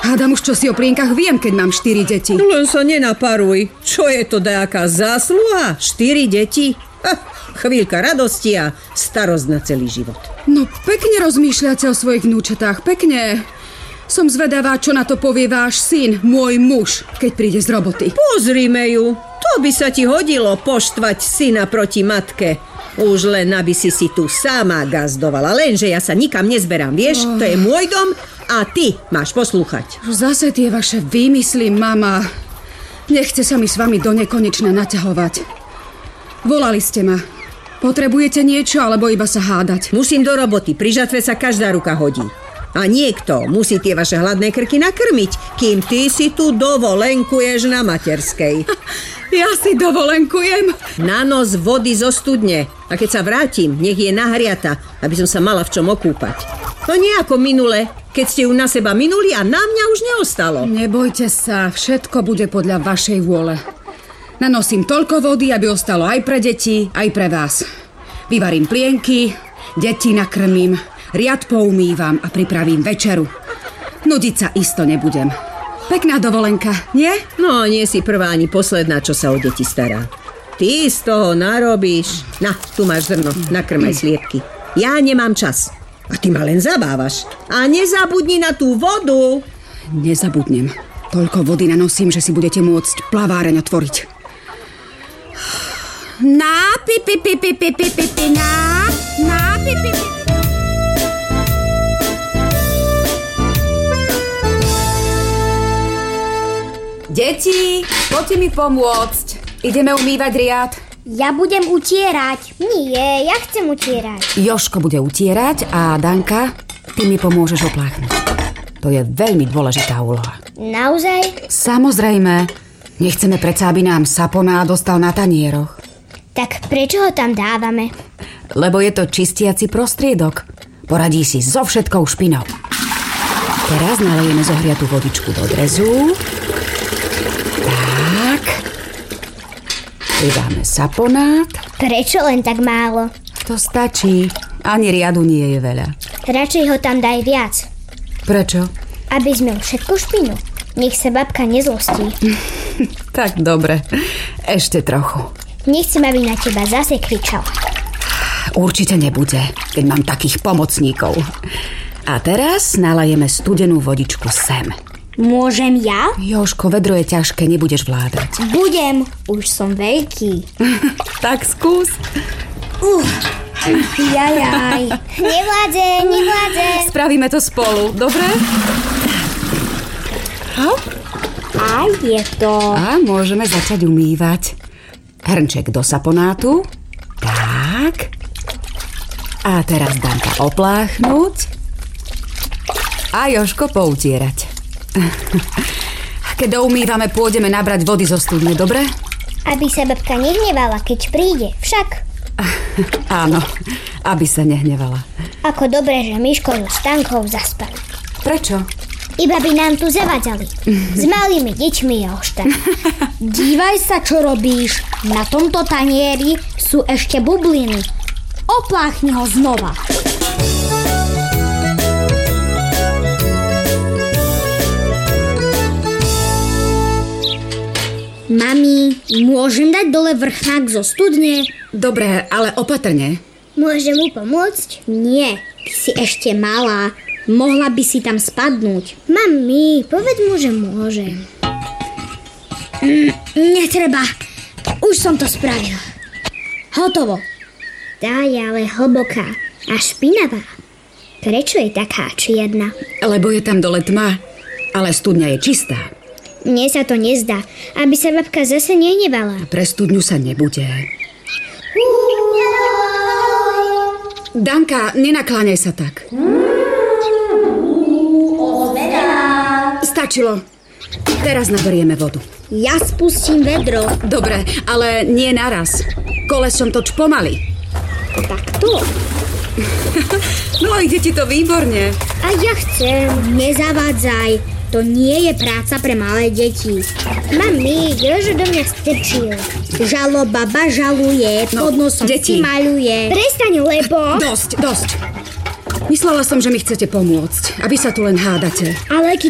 Hádam už, čo si o plienkach viem, keď mám 4 deti. Len sa nenaparuj. Čo je to nejaká zásluha? 4 deti? Chvíľka radosti a starosť na celý život. No pekne rozmýšľate o svojich vnúčatách, pekne. Som zvedavá, čo na to povie váš syn, môj muž, keď príde z roboty. Pozrime ju. To by sa ti hodilo poštvať syna proti matke. Už len aby si tu sama gazdovala. Lenže ja sa nikam nezberám, vieš? To je môj dom a ty máš poslúchať. Zase tie vaše výmysly, mama. Nechce sa mi s vami do nekonečna naťahovať. Volali ste ma. Potrebujete niečo, alebo iba sa hádať? Musím do roboty. Pri žatve sa každá ruka hodí. A niekto musí tie vaše hladné krky nakrmiť, kým ty si tu dovolenkuješ na materskej. Ja si dovolenkujem? Na nos vody zo studne. A keď sa vrátim, nech je nahriata, aby som sa mala v čom okúpať. To nie ako minule, keď ste ju na seba minuli a na mňa už neostalo. Nebojte sa, všetko bude podľa vašej vôle. Nanosím toľko vody, aby ostalo aj pre deti, aj pre vás. Vyvarím plienky, deti nakrmím, riad poumývam a pripravím večeru. Nudiť sa isto nebudem. Pekná dovolenka, nie? No, nie si prvá ani posledná, čo sa o deti stará. Ty z toho narobíš. Na, tu máš zrno, nakrmaj sliepky. Ja nemám čas. A ty ma len zabávaš. A nezabudni na tú vodu. Nezabudnem. Toľko vody nanosím, že si budete môcť plaváreň otvoriť. Na pi pi pi pi pi pi pi pi na pi pi pi. Deti, poďte mi pomôcť. Ideme umývať riad. Ja budem utierať. Nie, ja chcem utierať. Jožko bude utierať a Danka, ty mi pomôžeš opláchnuť. To je veľmi dôležitá úloha. Naozaj? Samozrejme. Nechceme predsa, aby nám saponát dostal na tanieroch. Tak prečo ho tam dávame? Lebo je to čistiaci prostriedok. Poradí si so všetkou špinou. Teraz nalejeme zohriatú vodičku do drezu. Tak. Pridáme saponát. Prečo len tak málo? To stačí. Ani riadu nie je veľa. Radšej ho tam daj viac. Prečo? Aby zmiel všetku špinu. Nech sa babka nezlostí. Tak dobre. Ešte trochu. Nechcem, aby na teba zase kričal. Určite nebude, keď mám takých pomocníkov. A teraz nalajeme studenú vodičku sem. Môžem ja? Jožko, vedro je ťažké, nebudeš vládať. Budem, už som veľký. Tak skús. Jajaj. Nevládze. Spravíme to spolu, dobre? A je to. A môžeme začať umývať. Hrnček do saponátu. Tak. A teraz Danka opláchnuť. A Jožko poutierať. Keď doumývame, pôjdeme nabrať vody zo studne, dobre? Aby sa babka nehnevala, keď príde, však. Áno, aby sa nehnevala. Ako dobre, že Miško so Stankou zaspali. Prečo? Iba by nám tu zavadzali. S malými deťmi je ošten. Dívaj sa, čo robíš. Na tomto tanieri sú ešte bubliny. Opláchni ho znova. Mami, môžem dať dole vrchnák zo studne? Dobre, ale opatrne. Môžem mu pomôcť? Nie, ty si ešte malá. Mohla by si tam spadnúť. Mami, povedz mu, že môžem. Netreba. Už som to spravil. Hotovo. Tá je ale hlboká a špinavá. Prečo je taká čierna? Lebo je tam dole tma, ale studňa je čistá. Mne sa to nezdá, aby sa babka zase nehnevala. Pre studňu sa nebude. Danka, nenakláňaj sa tak. Stačilo. Teraz naberieme vodu. Ja spustím vedro. Dobre, ale nie naraz. Kolesom toč pomaly. Takto. No, ide ti to výborne. A ja chcem. Nezavádzaj. To nie je práca pre malé deti. Mami, Jožo do mňa strčil. Žalobaba žaluje, pod nosom si maľuje. Prestaň, lebo... Dosť. Myslela som, že mi chcete pomôcť, aby sa tu len hádate. Ale